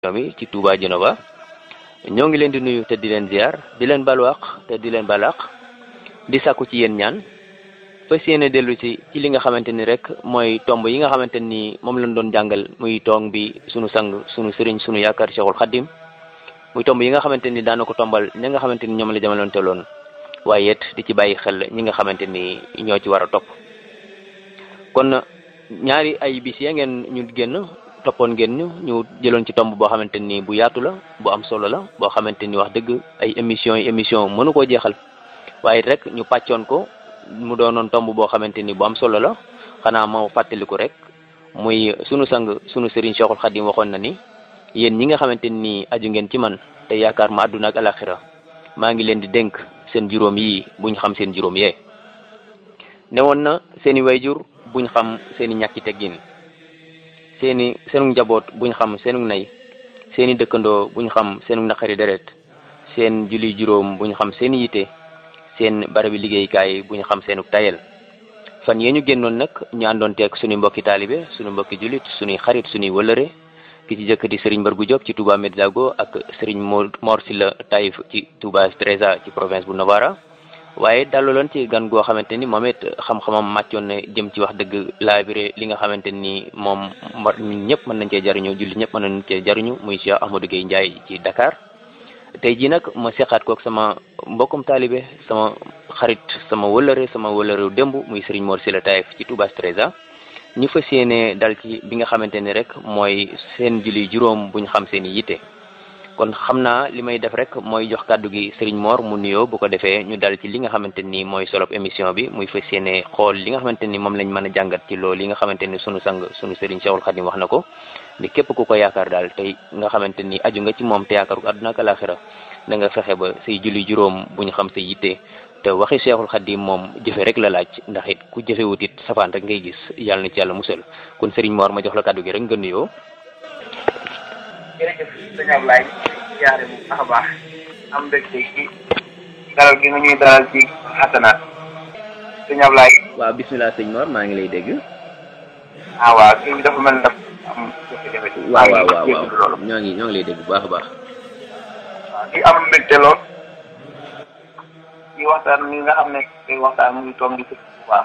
mi ci Touba Djenova ñoo ngi leen di nuyu te di leen ziar di leen balwaq te di leen balaq di sàkku ci yéen ñaan fas yéene dellu ci li nga xamante ni rek mooy tomb yi nga xamante ni moom lañ doon jàngal muy tong bi sunu sang sunu sëriñ sunu yaakaar Cheikhul Khadim muy tomb yi nga xamante ni daana ko tombal ñi nga xamante ni ñoom la jamaloon teloon waaye it di ci bàyyi xel ñi nga xamante ni ñoo ci war a topp kon ñaari ay bis ya ngeen ñu génn toppoon ngeen ñu jëloon ci tomb boo xamante ni bu yaatu la bu am solo la boo xamante ni wax dëgg ay émission mënu koo jeexal waaye rek ñu pàccoon ko mu doonoon tomb boo xamante ni bu am solo la xanaa moo fàttaliku rek muy sunu sang sunu sëriñ Cheikhul Khadim waxoon na ni yéen ñi nga xamante ni aju ngeen ci man te yaakaar ma àdduna ak alaxira maa ngi leen di dénk seen juróom yi buñ xam seen juróom yee newoon na seeni wayjur buñ xam seeni ñàkki teggin seenu njaboot buñ xam seenu nay seeni dëkkandoo buñ xam seenu naqari deret seen julli juróom buñ xam seeni yite seen barabi liggéeykaay buñ xam seenu tayel fan yee ñu génnoon nag ñu àndoon teeg suñu mbokki taalibe suñu mbokki jullit suñuy xarit suñuy wëlëre ki ci jëkk di Serigne Mbargou Diop ci Touba Medzago ak Serigne Mor Silla Taïf ci Touba Treza ci province bu Novara waaye dalaloon ci gan goo xamante ni moom it xam-xamam màccoon na jëm ci wax dëgg laabire li nga xamante ni moom ñun ñëpp mën nañ cee jariñu julli ñëpp mën nañ cee jariñu muy Cheikh Ahmadou Gueye Ndiaye ci Dakar tey jii nag ma seqaat kook sama mbokkum taalibe sama xarit sama wëlëre démb muy Serigne Mor Silla Taïf ci Touba Treza ñu fas yéene dal ci bi nga xamante ni rek mooy seen julli juróom buñ xam seen i yitte kon xam naa li may def rek mooy jox kàddu gi Serigne Mor mu nuyoo bu ko defee ñu dal ci li nga xamante ni mooy solop émission bi muy fas yéene xool li nga xamante ni moom lañ mën a jàngat ci loolu li nga xamante ni sunu sang sunu Serigne Cheikhul Khadim wax na ko ni képp ku ko yaakaar daal tey nga xamante ni aju nga ci moom te yaakaaru àdduna ak alaxira da nga fexe ba say julli juróom buñ xam sa yitte te waxi Cheikhul Khadim moom jëfe rek la laaj ndax it ku jëfewut it safaan rek ngay gis yàlla na ci yàlla musal kon Serigne Mor ma jox la kàddu gi rek nga nuyoo. jërëjëf sëñ Ablaye siyaare bu baax a baax am mbégte ci dalal gi nga ñuy dalal ci xasanaat sëñ Ablaye. waaw bismillah sëñ Mor maa ngi lay dégg. waaw kii bi dafa mel ne am jafe-jafe. waaw ñoo ngi lay dégg bu baax a baax. waaw di am mbégte lool ci waxtaan mi nga xam ne tey waxtaan mu ngi toog di bu baax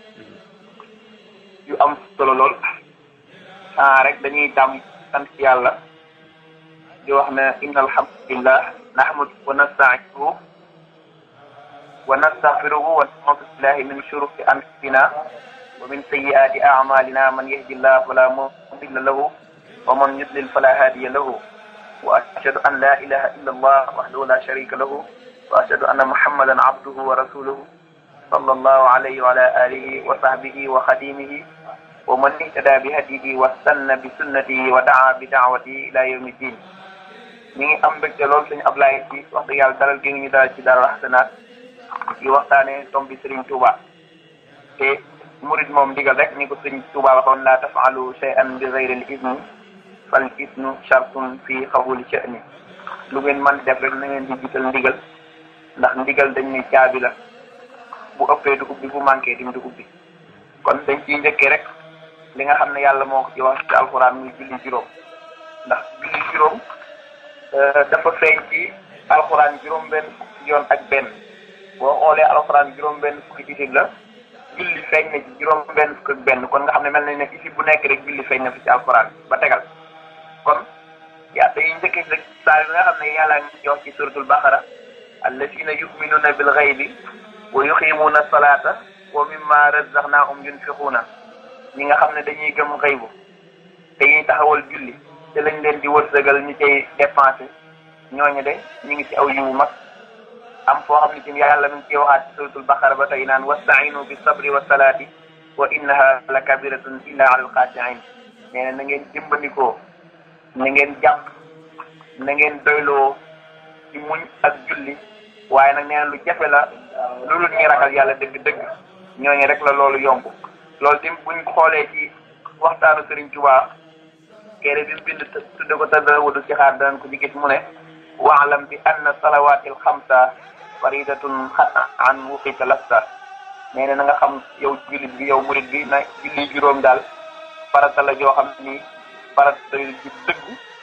yu am solo lool rek dañuy tàmm sant yàlla di wax ne inna alhamdulillah nahmadu wa nasta'inuhu wa nastaghfiruhu wa na'udhu billahi min shururi anfusina wa min sayyiati a'malina man yahdihillahu fala mudilla lahu wa man yudlil fala hadiya lahu wa ashhadu an la ilaha illa allah wahdahu la sharika lahu wa ashhadu anna muhammadan abduhu wa rasuluhu sallallahu alayhi wa ala alihi wa sahbihi wa khadimihi wa man ihtada bi hadihi wa sanna bi sunnatihi wa daa bi da'watihi ila yawmi din ñi ngi am mbégte loolu sëñ Ablaye ci wax dëgg yàlla dalal gi ñu dalal ci Daaru Xasanaat yi waxtaane tomb bi Serigne Touba te murid moom ndigal rek ni ko Serigne Touba waxoon la taf'alu shay'an bi ghayri al-izni fal isnu shartun fi qabuli sha'ni lu ngeen mën def rek na ngeen di jiital ndigal ndax ndigal dañ ne caabi la bu ëppee du ubbi bu manqué dim du ubbi kon dañ ciy njëkkee rek li nga xam ne yàlla moo ko ci wax ci alxuraan muy julli juróom ndax julli juróom dafa feeñ ci alxuraan juróom-benn fukki yoon ak benn boo xoolee alxuraan juróom-benn fukki isib la julli feeñ na ci juróom-benn fukk ak benn kon nga xam ne mel nañ ne isib bu nekk rek julli feeñ na fi ci alxuraan ba tegal kon yaa dañuy njëkkee rek saa yi nga xam ne yàlla ngi ci wax ci suratul baqara allazina yu'minuna bil ghaybi wa yuqimuna salata wa mimma razaqnahum yunfiquna ñi nga xam ne dañuy gëm xëybu dañuy taxawal julli te lañ leen di wërsëgal ñu cay dépensé ñooñu de ñu ngi ci aw yiwu mag am foo xam ne ci yàlla mi ngi ciy waxaat ci suratul baqara ba tey naan wasta'inu bi sabri wa salaati wa innaha la kabiratun illa ala alxaashiin nee na ngeen dimbandikoo na ngeen jàpp na ngeen doyloo ci muñ ak julli waaye nag nee na lu jafe la loolu ñuy ragal yàlla dëgg-dëgg ñooñu rek la loolu yomb loolu tim buñ xoolee ci waxtaanu Serigne Touba kere bi mu bind tudde ko tadawudu ci xaar danañ ko ci gis mu ne wa'lam bi anna salawaatil xamsa faridatun an wuqita lasta nee na nga xam yow jullit bi yow murit bi na julli juróom daal farata la joo xam ni farata yu dëgg